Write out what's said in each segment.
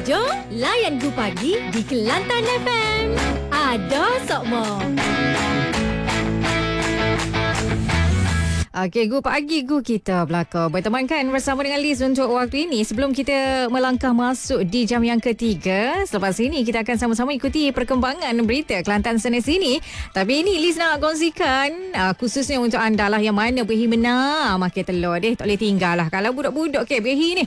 Jom layan Gu Pagi di Kelantan FM. Ada Sokmo. Okey, Gu pagi Gu kita belakang bertemankan bersama dengan Liz untuk waktu ini. Sebelum kita melangkah masuk di jam yang ketiga, selepas ini kita akan sama-sama ikuti perkembangan berita Kelantan sana sini. Tapi ini Liz nak kongsikan khususnya untuk anda lah yang mana berhimna makan telur deh. Tak boleh tinggal lah. Kalau budak-budak berhi ni.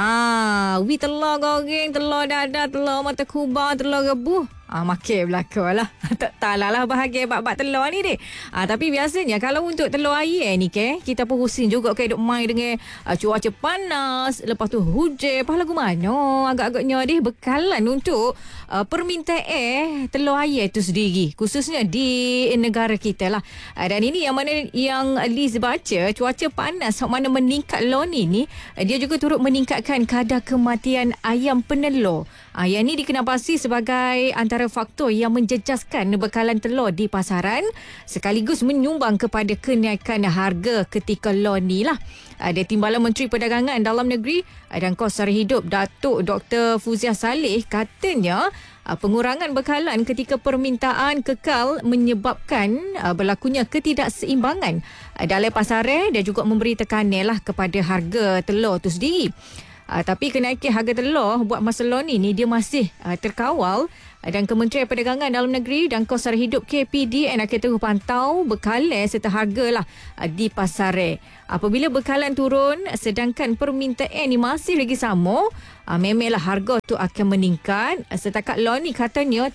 Wi telur goreng, telur dadar, telur mata kubah, telur rebus. Makan belakang lah. Tak talalah bahagia bab-bab telur ni deh. Tapi biasanya kalau untuk telur air ni kita pun pusing juga duk main dengan cuaca panas. Lepas tu hujan. Lepas lagu mana agak-agaknya deh bekalan untuk permintaan telur air tu sendiri. Khususnya di negara kita lah. Dan ini yang mana yang Liz baca, cuaca panas yang mana meningkat ni dia juga turut meningkatkan kadar kematian ayam penelur. Yang ini dikenal sebagai antara faktor yang menjejaskan bekalan telur di pasaran sekaligus menyumbang kepada kenaikan harga ketika ni lah. Ada Timbalan Menteri Perdagangan Dalam Negeri dan Kos Sara Hidup Datuk Dr. Fuziah Saleh katanya pengurangan bekalan ketika permintaan kekal menyebabkan berlakunya ketidakseimbangan dalam pasaran dan juga memberi tekanan lah kepada harga telur tu sendiri. Tapi kenaikan harga telur buat masa ni dia masih terkawal dan Kementerian Perdagangan Dalam Negeri dan Kos Sara Hidup KPDN akan terus pantau bekalan serta harga lah di pasaran. Apabila bekalan turun sedangkan permintaan ni masih lagi sama, memanglah harga tu akan meningkat. Setakat ni katanya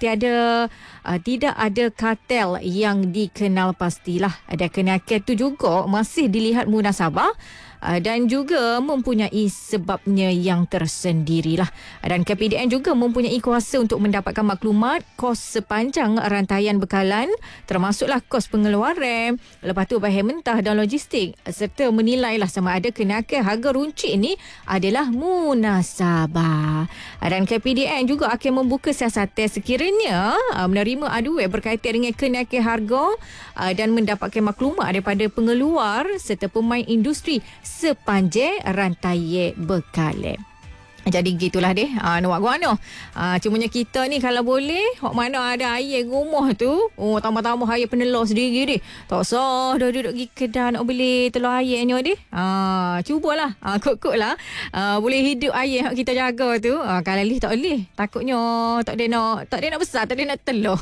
tidak ada kartel yang dikenal pastilah. Ada kenaikan tu juga masih dilihat munasabah dan juga mempunyai sebabnya yang tersendirilah. Dan KPDN juga mempunyai kuasa untuk mendapatkan maklumat kos sepanjang rantaian bekalan, termasuklah kos pengeluaran, lepas tu bahan mentah dan logistik, serta menilailah sama ada kenaikan harga runcit ini adalah munasabah. Dan KPDN juga akan membuka siasatan sekiranya menerima aduan berkaitan dengan kenaikan harga dan mendapatkan maklumat daripada pengeluar serta pemain industri sepanjang rantai bekalan. Jadi gitulah deh. Nak buat mana? Cumanya kita ni kalau boleh, hok mana ada air rumah tu, tambah-tambah air penelur sendiri deh. Tak usah dah duduk pergi kedai nak beli telur airnya deh. Cubalah. Kok-kok lah. Boleh hidup air yang kita jaga tu. Kalau Liz tak boleh. Takutnya tak ada nak besar, tak ada nak telur.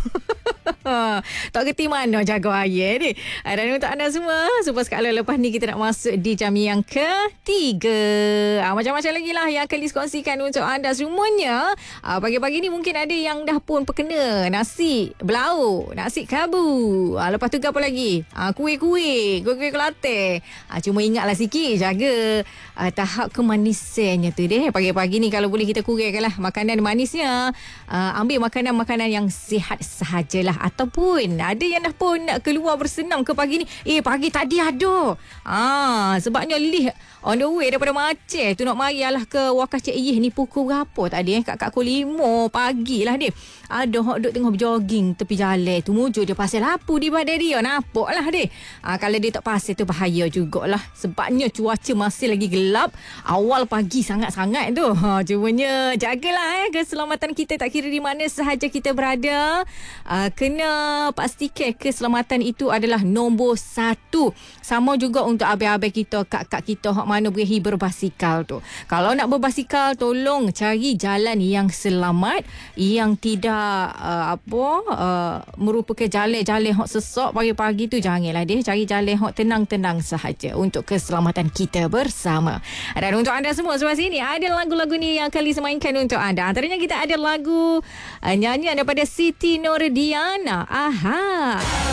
Tak kerti mana jaga air deh. Dan untuk anda semua, supaya sekali lepas ni kita nak masuk di jam yang ketiga. Macam-macam lagi lah yang akan Liz kongsikan untuk anda semuanya. Pagi-pagi ni mungkin ada yang dah pun perkena nasi belau, nasi kabu. Lepas tu apa lagi? Kuih Kelantan. Cuma ingatlah sikit, jaga tahap kemanisannya tu deh. Pagi-pagi ni kalau boleh kita kurangkanlah makanan manisnya. Ambil makanan-makanan yang sihat sahajalah. Ataupun ada yang dah pun nak keluar bersenam ke pagi ni. Pagi tadi ada. Sebabnya Lih on the way daripada Maceh tu nak marilah ke Wakaf Cik Iyih ni pukul berapa tadi? Kat pukul 5 pagi lah dia. Ada hok duk tengah berjoging tepi jalan tu, mujur dia pasal lapu di badan dia. Nampak lah dia. Kalau dia tak pasal tu bahaya jugalah. Sebabnya cuaca masih lagi gelap. Awal pagi sangat-sangat tu. Cumanya jagalah keselamatan kita tak kira di mana sahaja kita berada. Kena pastikan keselamatan itu adalah nombor 1. Sama juga untuk abang-abang kita, kak-kak kita hok mana pergi berbasikal tu. Kalau nak berbasikal, tolong cari jalan yang selamat, yang tidak merupakan jalan-jalan hok sesak pagi-pagi tu. Janganlah dia, cari jalan hok tenang-tenang sahaja untuk keselamatan kita bersama. Dan untuk anda semua sebelah sini ada lagu-lagu ni yang kali semainkan untuk anda. Antaranya kita ada lagu nyanyian daripada Siti Nordiana.